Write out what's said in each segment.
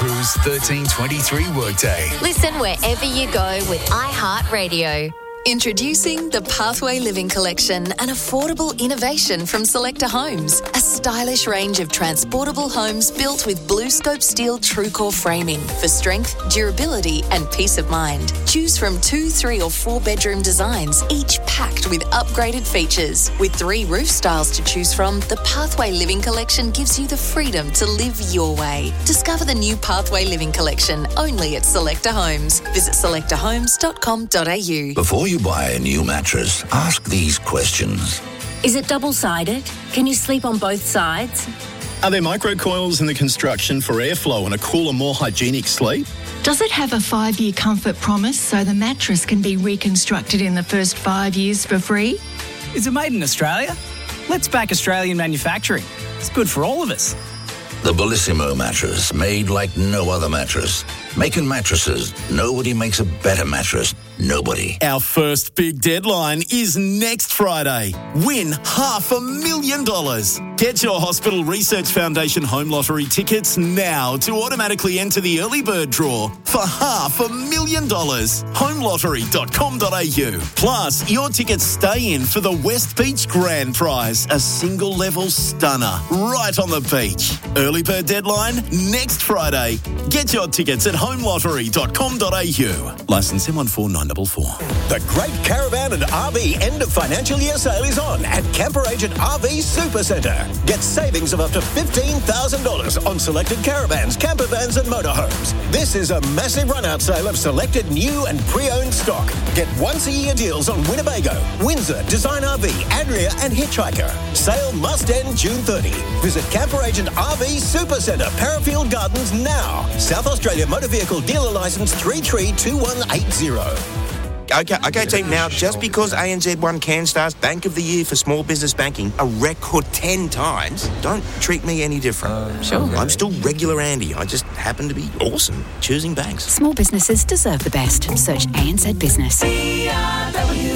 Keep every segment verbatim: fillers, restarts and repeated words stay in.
Cruise thirteen twenty-three workday. Listen wherever you go with iHeartRadio. Introducing the Pathway Living Collection, an affordable innovation from Selector Homes. A stylish range of transportable homes built with BlueScope steel TrueCore framing for strength, durability and peace of mind. Choose from two, three or four bedroom designs, each packed with upgraded features. With three roof styles to choose from, the Pathway Living Collection gives you the freedom to live your way. Discover the new Pathway Living Collection only at Selector Homes. Visit selector homes dot com dot a u. Before you buy a new mattress, ask these questions. Is it double-sided? Can you sleep on both sides? Are there microcoils in the construction for airflow and a cooler, more hygienic sleep? Does it have a five-year comfort promise so the mattress can be reconstructed in the first five years for free? Is it made in Australia? Let's back Australian manufacturing. It's good for all of us. The Bellissimo mattress, made like no other mattress. Making mattresses, nobody makes a better mattress. Nobody. Our first big deadline is next Friday. Win half a million dollars. Get your Hospital Research Foundation Home Lottery tickets now to automatically enter the early bird draw for half a million dollars. home lottery dot com dot a u. Plus, your tickets stay in for the West Beach Grand Prize, a single level stunner right on the beach. Early bird deadline next Friday. Get your tickets at home lottery dot com dot a u. Licence M one four nine four four. The Great Caravan and R V end of financial year sale is on at Camper Agent R V Supercentre. Get savings of up to fifteen thousand dollars on selected caravans, camper vans and motorhomes. This is a massive run-out sale of selected new and pre-owned stock. Get once-a-year deals on Winnebago, Windsor, Design R V, Adria and Hitchhiker. Sale must end June thirtieth. Visit Camper Agent R V Supercentre, Parafield Gardens now. South Australia Motor Vehicle Dealer Licence three three two one eight zero. Okay, okay, team. Now, just because A N Z won CanStar's Bank of the Year for small business banking a record ten times, don't treat me any different. Uh, sure. I'm still regular Andy. I just happen to be awesome choosing banks. Small businesses deserve the best. Search A N Z Business. B R W,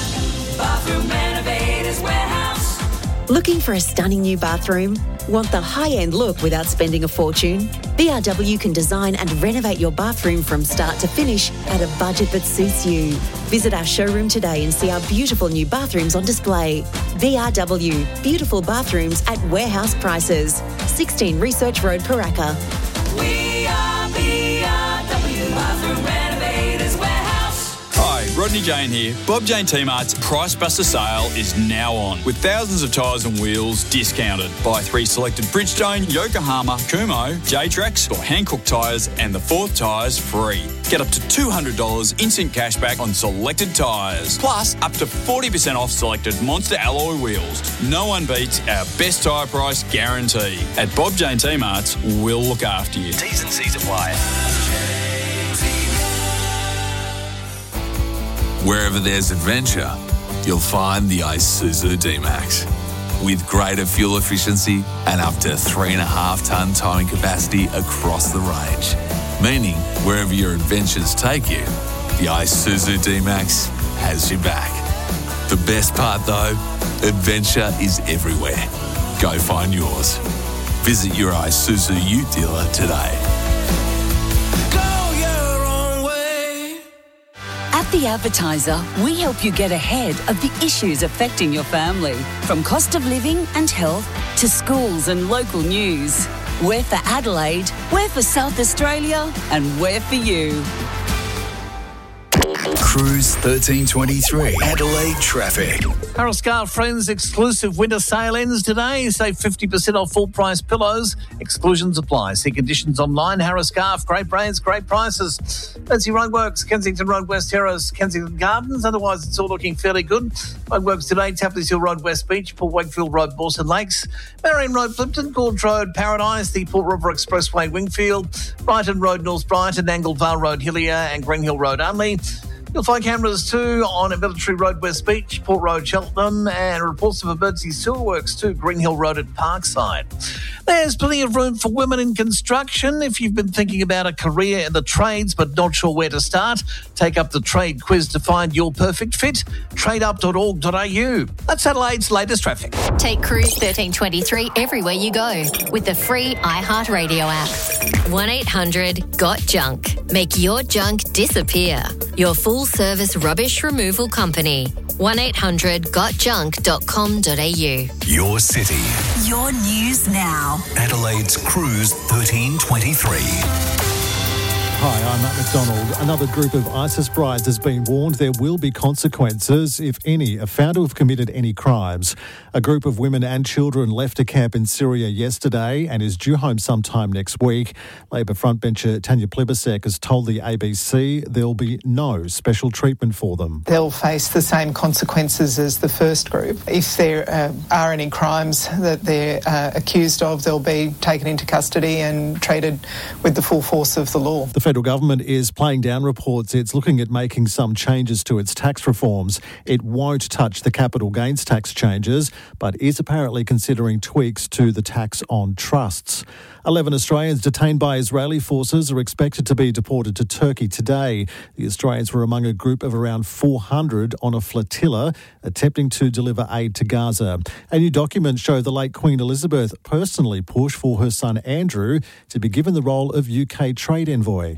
Bathroom Renovators Warehouse. Looking for a stunning new bathroom? Want the high-end look without spending a fortune? B R W can design and renovate your bathroom from start to finish at a budget that suits you. Visit our showroom today and see our beautiful new bathrooms on display. B R W, beautiful bathrooms at warehouse prices. sixteen Research Road, Paraka. We are B R W, Bathroom Renovators Warehouse. Hi, Rodney Jane here. Bob Jane T-Mart's Price Buster sale is now on, with thousands of tyres and wheels discounted. Buy three selected Bridgestone, Yokohama, Kumho, J-Trax or Hankook tyres and the fourth tyres free. Get up to two hundred dollars instant cash back on selected tyres. Plus, up to forty percent off selected Monster alloy wheels. No one beats our best tyre price guarantee. At Bob Jane T-Mart's, we'll look after you. T's and C's apply. Wherever there's adventure, you'll find the Isuzu D-Max. With greater fuel efficiency and up to three and a half tonne towing capacity across the range. Meaning, wherever your adventures take you, the Isuzu D-Max has your back. The best part though, adventure is everywhere. Go find yours. Visit your Isuzu Ute dealer today. At The Advertiser, we help you get ahead of the issues affecting your family. From cost of living and health to schools and local news. We're for Adelaide, we're for South Australia, and we're for you. Cruise thirteen twenty-three, Adelaide traffic. Harold Scarf Friends exclusive winter sale ends today. Save fifty percent off full price pillows. Exclusions apply. See conditions online. Harold Scarf, great brands, great prices. Fancy Roadworks, Kensington Road, West Terrace, Kensington Gardens. Otherwise, it's all looking fairly good. Roadworks today, Tapley's Hill Road, West Beach, Port Wakefield Road, Mawson Lakes, Marion Road, Plimpton, Gorge Road, Paradise, the Port River Expressway, Wingfield, Brighton Road, North Brighton, Anglevale Road, Hillier, and Green Hill Road, Unley. You'll find cameras too on Military Road, West Beach, Port Road, Cheltenham, and reports of emergency sewer works too, Green Hill Road at Parkside. There's plenty of room for women in construction. If you've been thinking about a career in the trades but not sure where to start, take up the trade quiz to find your perfect fit. trade up dot org dot a u. That's Adelaide's latest traffic. Take Cruise thirteen twenty-three everywhere you go with the free iHeartRadio app. one eight hundred got junk. Make your junk disappear. Your full-service rubbish removal company. one eight hundred got junk dot com dot a u. Your city. Your news now. Adelaide's Cruise thirteen twenty-three. Hi, I'm Matt McDonald. Another group of ISIS brides has been warned there will be consequences, if any, are found to have committed any crimes. A group of women and children left a camp in Syria yesterday and is due home sometime next week. Labor frontbencher Tanya Plibersek has told the A B C there'll be no special treatment for them. They'll face the same consequences as the first group. If there uh, are any crimes that they're uh, accused of, they'll be taken into custody and treated with the full force of the law. The federal government is playing down reports it's looking at making some changes to its tax reforms. It won't touch the capital gains tax changes, but is apparently considering tweaks to the tax on trusts. Eleven Australians detained by Israeli forces are expected to be deported to Turkey today. The Australians were among a group of around four hundred on a flotilla attempting to deliver aid to Gaza. A new document showed the late Queen Elizabeth personally pushed for her son Andrew to be given the role of U K trade envoy.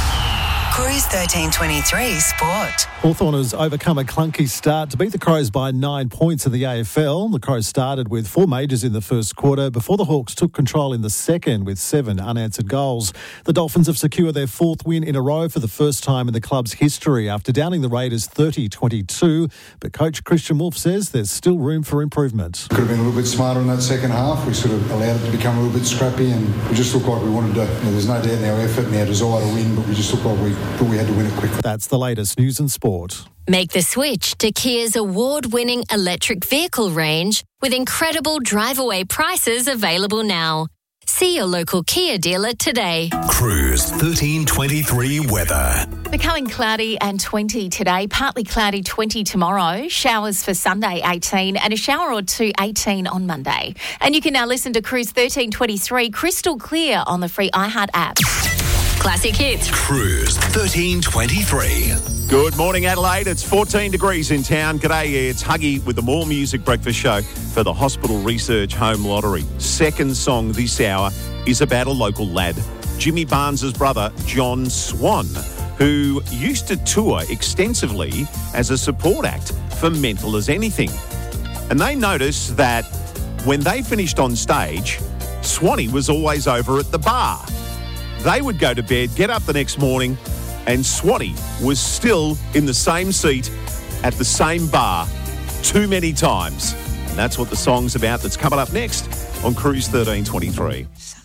Cruise thirteen twenty-three Sport. Hawthorn has overcome a clunky start to beat the Crows by nine points in the A F L. The Crows started with four majors in the first quarter before the Hawks took control in the second with seven unanswered goals. The Dolphins have secured their fourth win in a row for the first time in the club's history after downing the Raiders thirty twenty-two. But coach Christian Wolf says there's still room for improvement. Could have been a little bit smarter in that second half. We sort of allowed it to become a little bit scrappy and we just looked like we wanted to, you know, there's no doubt in our effort and our desire to win, but we just looked like we thought we had to win it quickly. That's the latest news and sport. Make the switch to Kia's award-winning electric vehicle range with incredible drive-away prices available now. See your local Kia dealer today. Cruise thirteen twenty-three weather. Becoming cloudy and twenty today, partly cloudy twenty tomorrow, showers for Sunday eighteen and a shower or two eighteen on Monday. And you can now listen to Cruise thirteen twenty-three crystal clear on the free iHeart app. Classic hits. Cruise thirteen twenty-three. Good morning, Adelaide. It's fourteen degrees in town. G'day, it's Huggy with the More Music Breakfast Show for the Hospital Research Home Lottery. Second song this hour is about a local lad, Jimmy Barnes's brother, John Swan, who used to tour extensively as a support act for Mental as Anything. And they noticed that when they finished on stage, Swanee was always over at the bar. They would go to bed, get up the next morning, and Swanee was still in the same seat at the same bar too many times. And that's what the song's about that's coming up next on Cruise thirteen twenty-three.